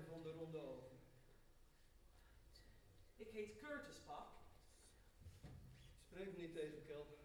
waarde van de ronde oven. Ik heet Curtis, pap. Spreek me niet tegen, Kel.